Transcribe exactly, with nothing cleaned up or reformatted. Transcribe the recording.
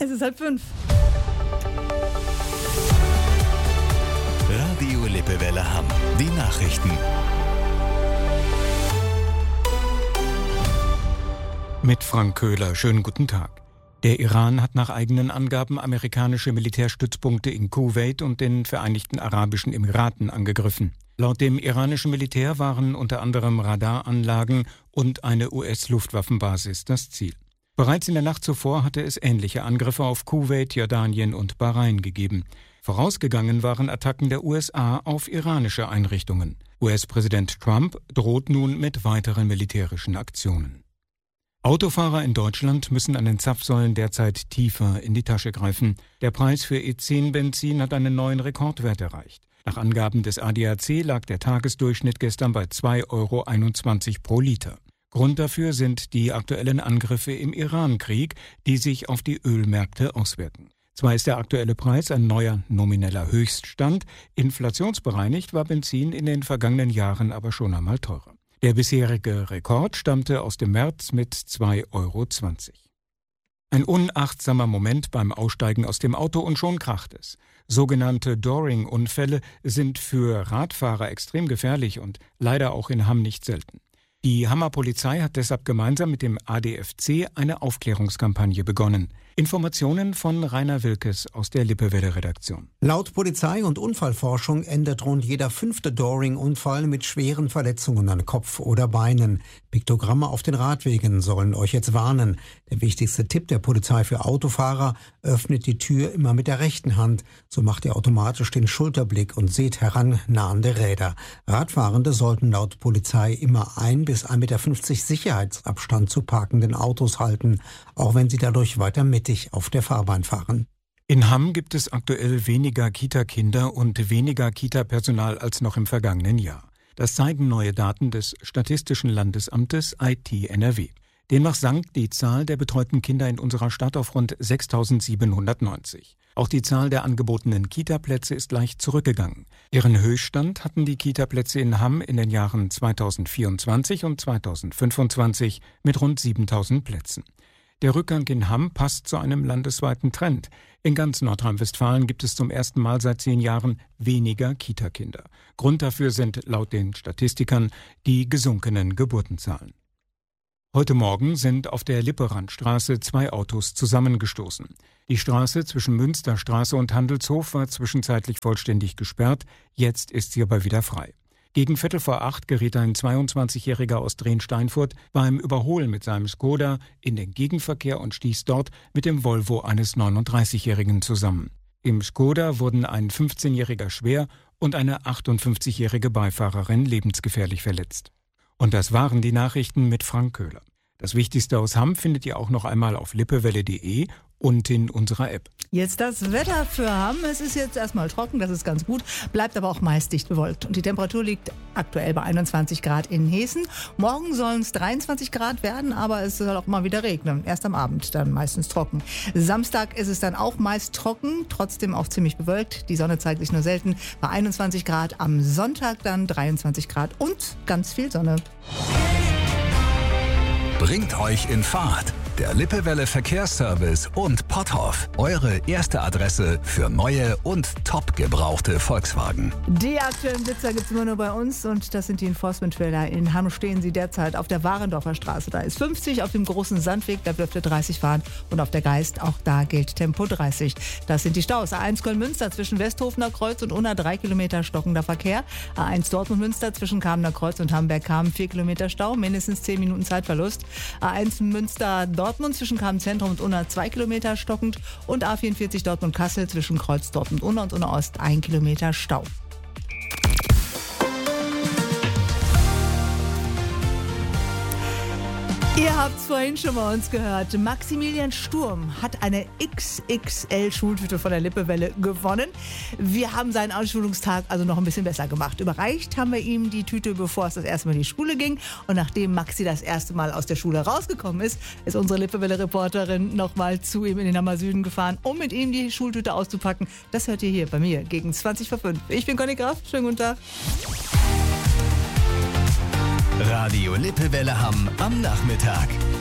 Es ist halb fünf. Radio Lippewelle Hamm. Die Nachrichten. Mit Frank Köhler. Schönen guten Tag. Der Iran hat nach eigenen Angaben amerikanische Militärstützpunkte in Kuwait und den Vereinigten Arabischen Emiraten angegriffen. Laut dem iranischen Militär waren unter anderem Radaranlagen und eine U S-Luftwaffenbasis das Ziel. Bereits in der Nacht zuvor hatte es ähnliche Angriffe auf Kuwait, Jordanien und Bahrain gegeben. Vorausgegangen waren Attacken der U S A auf iranische Einrichtungen. U S-Präsident Trump droht nun mit weiteren militärischen Aktionen. Autofahrer in Deutschland müssen an den Zapfsäulen derzeit tiefer in die Tasche greifen. Der Preis für E zehn Benzin hat einen neuen Rekordwert erreicht. Nach Angaben des A D A C lag der Tagesdurchschnitt gestern bei zwei Euro einundzwanzig pro Liter. Grund dafür sind die aktuellen Angriffe im Iran-Krieg, die sich auf die Ölmärkte auswirken. Zwar ist der aktuelle Preis ein neuer nomineller Höchststand, inflationsbereinigt war Benzin in den vergangenen Jahren aber schon einmal teurer. Der bisherige Rekord stammte aus dem März mit zwei Euro zwanzig. Ein unachtsamer Moment beim Aussteigen aus dem Auto und schon kracht es. Sogenannte Dooring-Unfälle sind für Radfahrer extrem gefährlich und leider auch in Hamm nicht selten. Die Hammer Polizei hat deshalb gemeinsam mit dem A D F C eine Aufklärungskampagne begonnen. Informationen von Rainer Wilkes aus der Lippewelle-Redaktion. Laut Polizei und Unfallforschung endet rund jeder fünfte Dooring-Unfall mit schweren Verletzungen an Kopf oder Beinen. Piktogramme auf den Radwegen sollen euch jetzt warnen. Der wichtigste Tipp der Polizei für Autofahrer: öffnet die Tür immer mit der rechten Hand. So macht ihr automatisch den Schulterblick und seht herannahende Räder. Radfahrende sollten laut Polizei immer ein bis ein Meter fünfzig Sicherheitsabstand zu parkenden Autos halten, auch wenn sie dadurch weiter mittig auf der Fahrbahn fahren. In Hamm gibt es aktuell weniger Kita-Kinder und weniger Kita-Personal als noch im vergangenen Jahr. Das zeigen neue Daten des Statistischen Landesamtes I T N R W. Demnach sank die Zahl der betreuten Kinder in unserer Stadt auf rund sechstausendsiebenhundertneunzig. Auch die Zahl der angebotenen Kita-Plätze ist leicht zurückgegangen. Ihren Höchststand hatten die Kita-Plätze in Hamm in den Jahren zweitausendvierundzwanzig und zweitausendfünfundzwanzig mit rund siebentausend Plätzen. Der Rückgang in Hamm passt zu einem landesweiten Trend. In ganz Nordrhein-Westfalen gibt es zum ersten Mal seit zehn Jahren weniger Kita-Kinder. Grund dafür sind laut den Statistikern die gesunkenen Geburtenzahlen. Heute Morgen sind auf der Lipperandstraße zwei Autos zusammengestoßen. Die Straße zwischen Münsterstraße und Handelshof war zwischenzeitlich vollständig gesperrt, jetzt ist sie aber wieder frei. Gegen Viertel vor acht geriet ein zweiundzwanzigjähriger aus Drehn-Steinfurt beim Überholen mit seinem Skoda in den Gegenverkehr und stieß dort mit dem Volvo eines neununddreißigjährigen zusammen. Im Skoda wurden ein fünfzehnjähriger schwer und eine achtundfünfzigjährige Beifahrerin lebensgefährlich verletzt. Und das waren die Nachrichten mit Frank Köhler. Das Wichtigste aus Hamm findet ihr auch noch einmal auf lippewelle punkt de und in unserer App. Jetzt das Wetter für Hamm. Es ist jetzt erstmal trocken, das ist ganz gut, bleibt aber auch meist dicht bewölkt. Und die Temperatur liegt aktuell bei einundzwanzig Grad in Hessen. Morgen sollen es dreiundzwanzig Grad werden, aber es soll auch mal wieder regnen. Erst am Abend dann meistens trocken. Samstag ist es dann auch meist trocken, trotzdem auch ziemlich bewölkt. Die Sonne zeigt sich nur selten bei einundzwanzig Grad. Am Sonntag dann dreiundzwanzig Grad und ganz viel Sonne. Bringt euch in Fahrt. Der Lippewelle Verkehrsservice und Potthoff. Eure erste Adresse für neue und top gebrauchte Volkswagen. Die aktuellen Blitzer gibt es immer nur bei uns und das sind die Enforcement-Trailer. In Hamm stehen sie derzeit auf der Warendorfer Straße. Da ist fünfzig, auf dem großen Sandweg, da dürft ihr dreißig fahren und auf der Geist, auch da gilt Tempo dreißig. Das sind die Staus. A eins Köln-Münster zwischen Westhofener Kreuz und Unna drei Kilometer stockender Verkehr. A eins Dortmund-Münster zwischen Kamener Kreuz und Hamberg-Kamen vier Kilometer Stau, mindestens zehn Minuten Zeitverlust. A eins Münster-Dortmund zwischen Kamen-Zentrum und Unna zwei Kilometer stockend und A vierundvierzig Dortmund-Kassel zwischen Kreuz Dortmund-Unna und Unna-Ost ein Kilometer Stau. Ihr habt es vorhin schon mal uns gehört. Maximilian Sturm hat eine X X L-Schultüte von der Lippewelle gewonnen. Wir haben seinen Ausschulungstag also noch ein bisschen besser gemacht. Überreicht haben wir ihm die Tüte, bevor es das erste Mal in die Schule ging. Und nachdem Maxi das erste Mal aus der Schule rausgekommen ist, ist unsere Lippewelle-Reporterin nochmal zu ihm in den Hammer Süden gefahren, um mit ihm die Schultüte auszupacken. Das hört ihr hier bei mir gegen zwanzig vor fünf. Ich bin Conny Graf. Schönen guten Tag. Radio Lippewelle Hamm am Nachmittag.